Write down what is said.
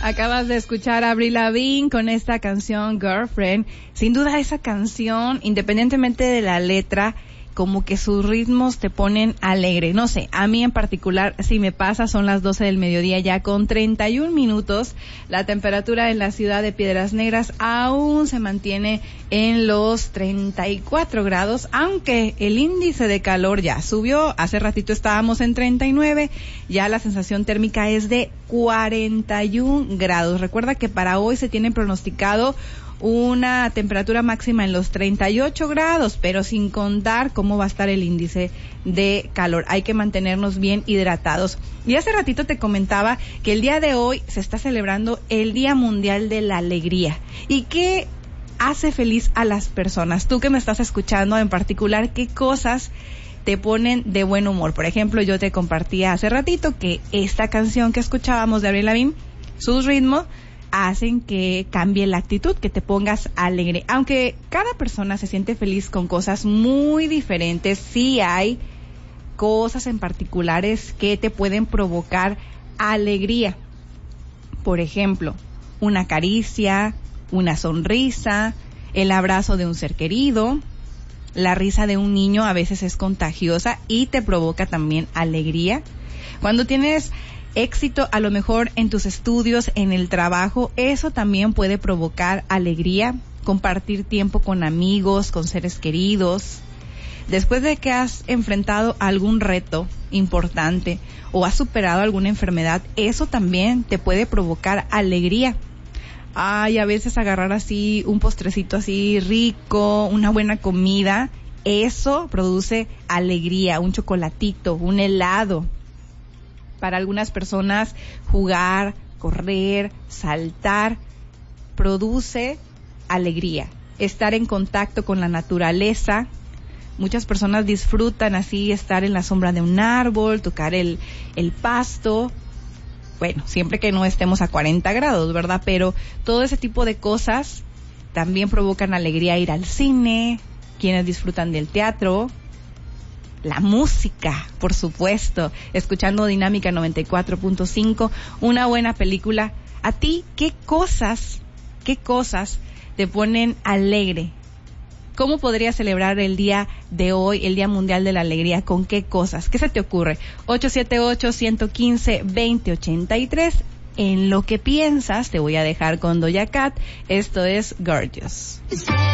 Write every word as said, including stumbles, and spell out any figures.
Acabas de escuchar a Avril Lavigne con esta canción Girlfriend. Sin duda esa canción, independientemente de la letra, como que sus ritmos te ponen alegre. No sé, a mí en particular, si me pasa, son las doce del mediodía ya con treinta y un minutos. La temperatura en la ciudad de Piedras Negras aún se mantiene en los treinta y cuatro grados, aunque el índice de calor ya subió. Hace ratito estábamos en treinta y nueve, ya la sensación térmica es de cuarenta y un grados. Recuerda que para hoy se tiene pronosticado una temperatura máxima en los treinta y ocho grados, pero sin contar cómo va a estar el índice de calor. Hay que mantenernos bien hidratados. Y hace ratito te comentaba que el día de hoy se está celebrando el Día Mundial de la Alegría. ¿Y qué hace feliz a las personas? Tú que me estás escuchando en particular, ¿qué cosas te ponen de buen humor? Por ejemplo, yo te compartía hace ratito que esta canción que escuchábamos de Avril Lavigne, sus ritmos hacen que cambie la actitud, que te pongas alegre. Aunque cada persona se siente feliz con cosas muy diferentes, sí hay cosas en particulares que te pueden provocar alegría. Por ejemplo, una caricia, una sonrisa, el abrazo de un ser querido. La risa de un niño a veces es contagiosa y te provoca también alegría. Cuando tienes éxito a lo mejor en tus estudios, en el trabajo, eso también puede provocar alegría. Compartir tiempo con amigos, con seres queridos. Después de que has enfrentado algún reto importante o has superado alguna enfermedad, eso también te puede provocar alegría. Ay, a veces agarrar así un postrecito así rico, una buena comida, eso produce alegría. Un chocolatito, un helado. Para algunas personas, jugar, correr, saltar, produce alegría. Estar en contacto con la naturaleza. Muchas personas disfrutan así estar en la sombra de un árbol, tocar el, el pasto. Bueno, siempre que no estemos a cuarenta grados, ¿verdad? Pero todo ese tipo de cosas también provocan alegría. Ir al cine, quienes disfrutan del teatro. La música, por supuesto, escuchando Dinámica noventa y cuatro punto cinco, una buena película. ¿A ti qué cosas, qué cosas te ponen alegre? ¿Cómo podrías celebrar el día de hoy, el Día Mundial de la Alegría? ¿Con qué cosas? ¿Qué se te ocurre? ocho siete ocho, uno uno cinco, dos cero ocho tres. En lo que piensas, te voy a dejar con Doja Cat. Esto es Gorgeous.